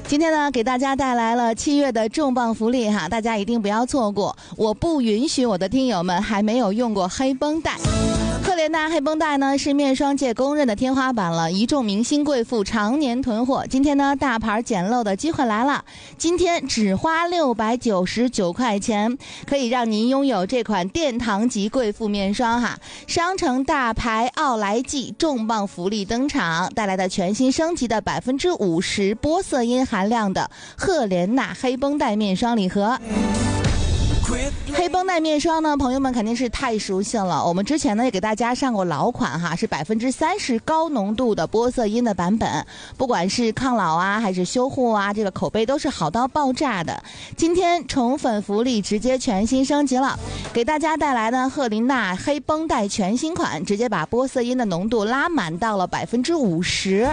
今天呢，给大家带来了7月的重磅福利哈，大家一定不要错过。我不允许我的听友们还没有用过黑绷带。赫莲娜黑绷带呢是面霜界公认的天花板了，一众明星贵妇常年囤货。今天呢，大牌捡漏的机会来了，今天只花699块钱，可以让您拥有这款殿堂级贵妇面霜哈。商城大牌奥莱记重磅福利登场，带来的全新升级的50%玻色因含量的赫莲娜黑绷带面霜礼盒。黑绷带面霜呢，朋友们肯定是太熟悉了。我们之前呢也给大家上过老款哈，是30%高浓度的玻色因的版本，不管是抗老啊还是修护啊，这个口碑都是好到爆炸的。今天宠粉福利直接全新升级了，给大家带来的赫莲娜黑绷带全新款，直接把玻色因的浓度拉满到了50%。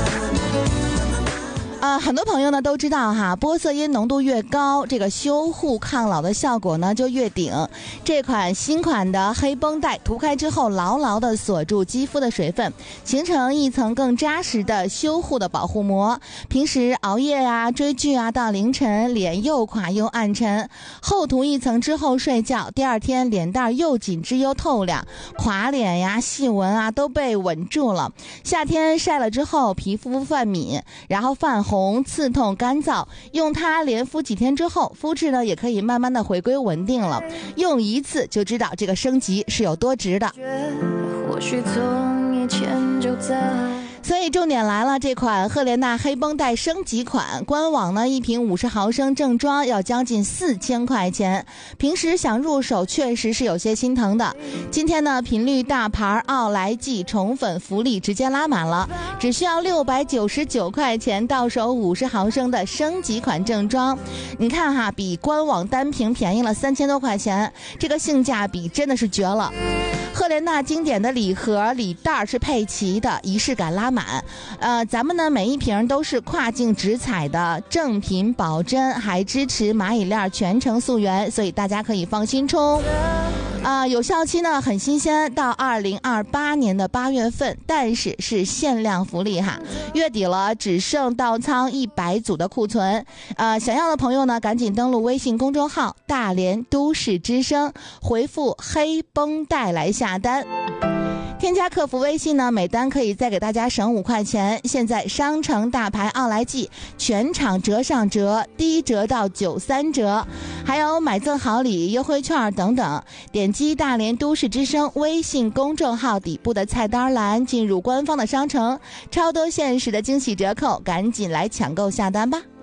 很多朋友呢都知道哈，玻色因浓度越高，这个修护抗老的效果呢就越顶。这款新款的黑绷带涂开之后，牢牢的锁住肌肤的水分，形成一层更扎实的修护的保护膜。平时熬夜啊、追剧啊到凌晨，脸又垮又暗沉，厚涂一层之后睡觉，第二天脸蛋又紧致又透亮，垮脸呀、细纹啊都被稳住了。夏天晒了之后，皮肤泛敏，然后泛红、刺痛、干燥，用它连敷几天之后，肤质呢也可以慢慢的回归稳定了。用一次就知道这个升级是有多值的。或许从以前就在。所以重点来了，这款赫莲娜黑绷带升级款，官网呢一瓶50毫升正装要将近4000块钱，平时想入手确实是有些心疼的。今天呢，频率大牌奥莱记宠粉福利直接拉满了，只需要699块钱到手50毫升的升级款正装。你看哈，比官网单瓶便宜了3000多块钱，这个性价比真的是绝了。赫莲娜经典的礼盒礼袋是配齐的，仪式感拉满。咱们呢每一瓶都是跨境直采的，正品保真，还支持蚂蚁链全程溯源，所以大家可以放心冲。有效期呢很新鲜，到2028年的8月份，但是是限量福利哈，月底了只剩到仓100组的库存。想要的朋友呢赶紧登录微信公众号大连都市之声，回复黑绷带来下单。添加客服微信呢，每单可以再给大家省5块钱。现在商城大牌奥莱记全场折上折，低折到93折，还有买赠好礼、优惠券等等。点击大连都市之声微信公众号底部的菜单栏，进入官方的商城，超多限时的惊喜折扣，赶紧来抢购下单吧。